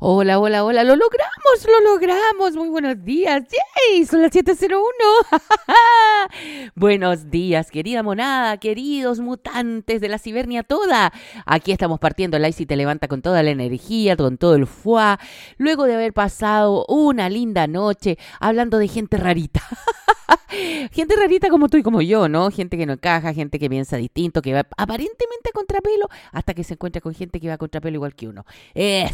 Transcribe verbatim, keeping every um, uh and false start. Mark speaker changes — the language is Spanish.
Speaker 1: Hola, hola, hola, lo logramos, lo logramos. Muy buenos días. ¡Yay! Son las siete cero uno. Buenos días, querida monada, queridos mutantes de la cibernia toda. Aquí estamos partiendo. Laisy te levanta con toda la energía, con todo el fuá, luego de haber pasado una linda noche hablando de gente rarita. Gente rarita como tú y como yo, ¿no? Gente que no encaja, gente que piensa distinto, que va aparentemente a contrapelo, hasta que se encuentra con gente que va a contrapelo igual que uno. Eso